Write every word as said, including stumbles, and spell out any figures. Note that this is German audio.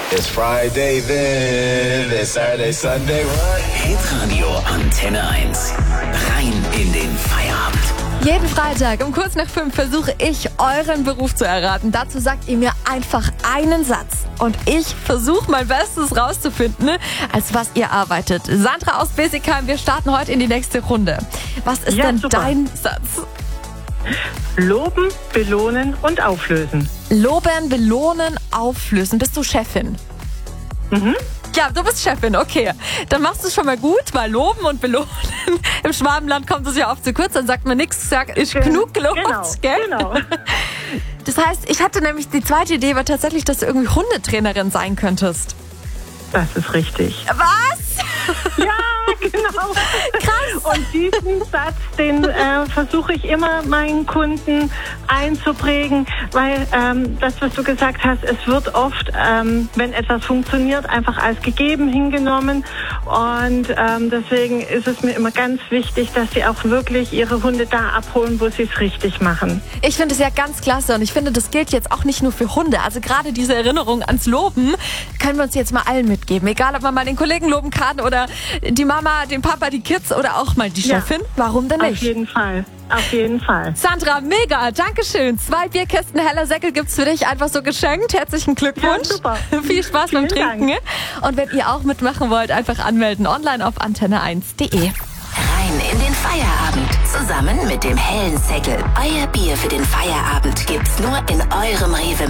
It's Friday then, it's Saturday, Sunday, what? Hitradio Antenne eins. Rein in den Feierabend. Jeden Freitag um kurz nach fünf versuche ich, euren Beruf zu erraten. Dazu sagt ihr mir einfach einen Satz. Und ich versuche mein Bestes rauszufinden, als was ihr arbeitet. Sandra aus Besigheim, wir starten heute in die nächste Runde. Was ist Ja, denn super. dein Satz? Loben, belohnen und auflösen. Loben, belohnen, auflösen. Bist du Chefin? Mhm. Ja, du bist Chefin, okay. Dann machst du es schon mal gut, weil loben und belohnen. Im Schwabenland kommt es ja oft zu kurz, dann sagt man nichts, sagt, ist genug gelobt, Genau, gell? genau. Das heißt, ich hatte nämlich, die zweite Idee war tatsächlich, dass du irgendwie Hundetrainerin sein könntest. Das ist richtig. Was? Ja, genau. Krass. Und diesen Satz, den äh, versuche ich immer meinen Kunden einzuprägen, weil ähm, das, was du gesagt hast, es wird oft, ähm, wenn etwas funktioniert, einfach als gegeben hingenommen. Und ähm, deswegen ist es mir immer ganz wichtig, dass sie auch wirklich ihre Hunde da abholen, wo sie es richtig machen. Ich finde es ja ganz klasse und ich finde, das gilt jetzt auch nicht nur für Hunde. Also gerade diese Erinnerung ans Loben können wir uns jetzt mal allen mitgeben. Egal, ob man mal den Kollegen loben kann oder die Mama, den Papa, die Kids oder auch mal die Ja. Chefin. Warum denn Auf nicht? jeden Fall. Auf jeden Fall. Sandra, mega, Dankeschön. Zwei Bierkästen Heller Säckel gibt's für dich einfach so geschenkt. Herzlichen Glückwunsch. Ja, super. Viel Spaß beim Vielen Trinken. Dank. Und wenn ihr auch mitmachen wollt, einfach anmelden. Online auf antenne eins punkt de. Rein in den Feierabend. Zusammen mit dem hellen Säckel. Euer Bier für den Feierabend gibt's nur in eurem Rewe